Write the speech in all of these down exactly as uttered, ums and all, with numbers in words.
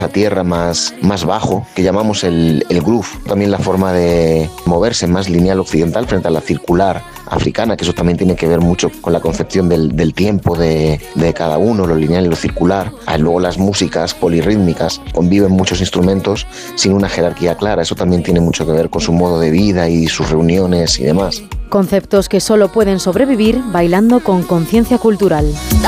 a tierra, más, más bajo, que llamamos el, el groove. También la forma de moverse más lineal occidental frente a la circular africana, que eso también tiene que ver mucho con la concepción del, del tiempo de, de cada uno, lo lineal y lo circular. Ah, luego las músicas polirrítmicas, conviven muchos instrumentos sin una jerarquía clara, eso también tiene mucho que ver con su modo de vida y sus reuniones y demás. Conceptos que solo pueden sobrevivir bailando con conciencia cultural.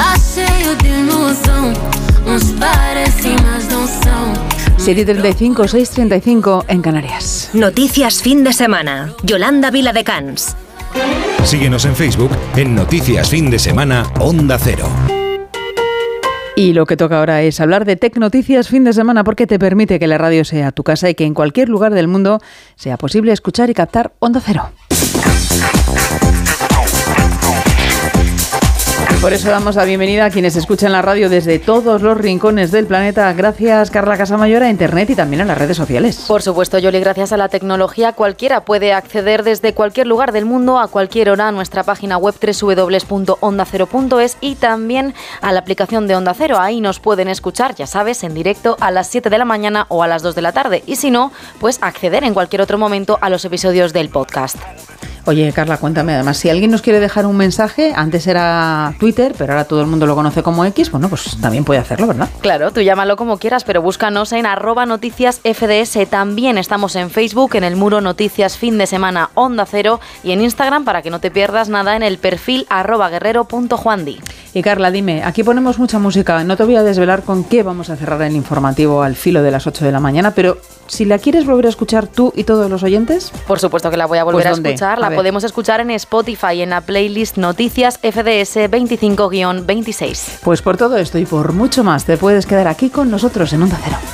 siete treinta y cinco, seis treinta y cinco en Canarias. Noticias fin de semana. Yolanda Viladecans. Síguenos en Facebook en Noticias Fin de Semana Onda Cero. Y lo que toca ahora es hablar de Tech Noticias Fin de Semana, porque te permite que la radio sea tu casa y que en cualquier lugar del mundo sea posible escuchar y captar Onda Cero. Por eso damos la bienvenida a quienes escuchan la radio desde todos los rincones del planeta. Gracias, Carla Casamayor, a Internet y también a las redes sociales. Por supuesto, Yoli, gracias a la tecnología cualquiera puede acceder desde cualquier lugar del mundo a cualquier hora a nuestra página web doble u doble u doble u punto onda cero punto es y también a la aplicación de Onda Cero. Ahí nos pueden escuchar, ya sabes, en directo a las siete de la mañana o a las dos de la tarde. Y si no, pues acceder en cualquier otro momento a los episodios del podcast. Oye, Carla, cuéntame, además, si alguien nos quiere dejar un mensaje, antes era Twitter, pero ahora todo el mundo lo conoce como X, bueno, pues también puede hacerlo, ¿verdad? Claro, tú llámalo como quieras, pero búscanos en arroba noticias F D S. También estamos en Facebook, en el muro Noticias Fin de Semana Onda Cero, y en Instagram, para que no te pierdas nada, en el perfil arroba guerrero punto juandi. Y Carla, dime, aquí ponemos mucha música, no te voy a desvelar con qué vamos a cerrar el informativo al filo de las ocho de la mañana, pero si la quieres volver a escuchar tú y todos los oyentes... Por supuesto que la voy a volver pues a escuchar, la podemos escuchar en Spotify, en la playlist Noticias F D S veinticinco guión veintiséis. Pues por todo esto y por mucho más, te puedes quedar aquí con nosotros en Onda Cero.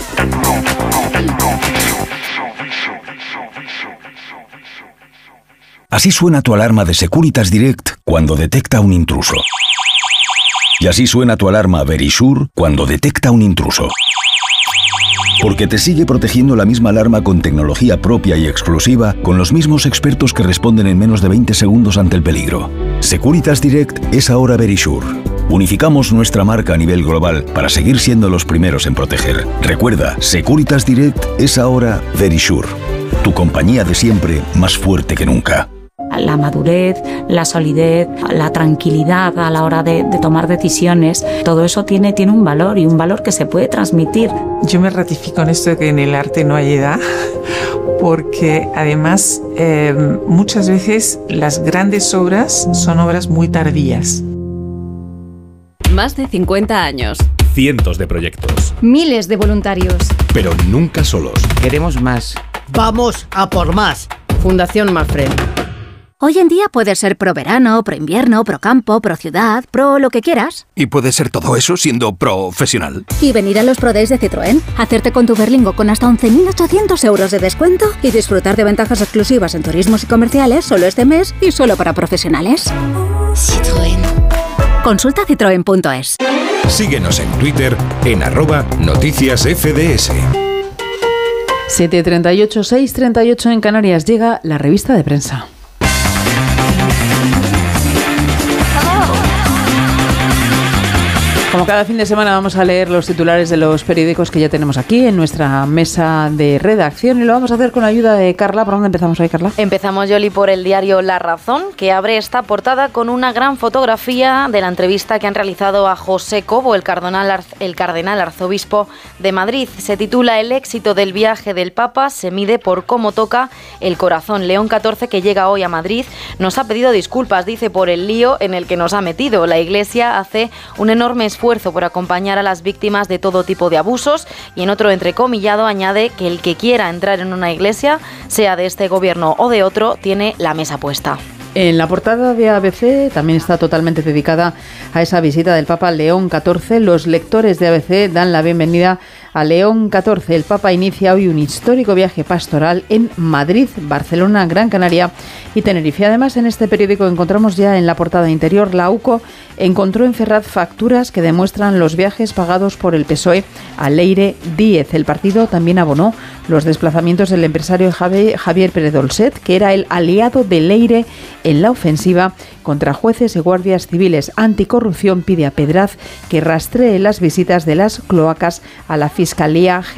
Así suena tu alarma de Securitas Direct cuando detecta un intruso. Y así suena tu alarma Verisure cuando detecta un intruso. Porque te sigue protegiendo la misma alarma con tecnología propia y exclusiva, con los mismos expertos que responden en menos de veinte segundos ante el peligro. Securitas Direct es ahora Verisure. Unificamos nuestra marca a nivel global para seguir siendo los primeros en proteger. Recuerda, Securitas Direct es ahora Verisure. Tu compañía de siempre, más fuerte que nunca. La madurez, la solidez, la tranquilidad a la hora de, de tomar decisiones, todo eso tiene, tiene un valor y un valor que se puede transmitir. Yo me ratifico en esto de que en el arte no hay edad, porque además eh, muchas veces las grandes obras son obras muy tardías. Más de cincuenta años. Cientos de proyectos. Miles de voluntarios. Pero nunca solos. Queremos más. Vamos a por más. Fundación Mafre. Hoy en día puedes ser pro verano, pro invierno, pro campo, pro ciudad, pro lo que quieras. Y puedes ser todo eso siendo profesional. Y venir a los Pro Days de Citroën, hacerte con tu Berlingo con hasta once mil ochocientos euros de descuento y disfrutar de ventajas exclusivas en turismos y comerciales solo este mes y solo para profesionales. Citroën. Consulta citroen punto es. Síguenos en Twitter en arroba noticias F D S. siete treinta y ocho, seis treinta y ocho en Canarias, llega la revista de prensa. Como cada fin de semana vamos a leer los titulares de los periódicos que ya tenemos aquí en nuestra mesa de redacción y lo vamos a hacer con la ayuda de Carla. ¿Por dónde empezamos hoy, Carla? Empezamos, Yoli, por el diario La Razón, que abre esta portada con una gran fotografía de la entrevista que han realizado a José Cobo, el cardenal, el cardenal arzobispo de Madrid. Se titula El éxito del viaje del Papa se mide por cómo toca el corazón. León catorce, que llega hoy a Madrid, nos ha pedido disculpas, dice, por el lío en el que nos ha metido. La Iglesia hace un enorme esfuerzo esfuerzo por acompañar a las víctimas de todo tipo de abusos y en otro entrecomillado añade que el que quiera entrar en una iglesia, sea de este gobierno o de otro, tiene la mesa puesta. En la portada de A B C también está totalmente dedicada a esa visita del Papa León catorce. Los lectores de A B C dan la bienvenida a León catorce. El Papa inicia hoy un histórico viaje pastoral en Madrid, Barcelona, Gran Canaria y Tenerife. Además, en este periódico encontramos ya en la portada interior, la U C O encontró en Ferraz facturas que demuestran los viajes pagados por el P S O E a Leire Díez. El partido también abonó los desplazamientos del empresario Javier Pérez Dolcet, que era el aliado de Leire en la ofensiva contra jueces y guardias civiles. Anticorrupción pide a Pedraz que rastree las visitas de las cloacas a la Fiscalía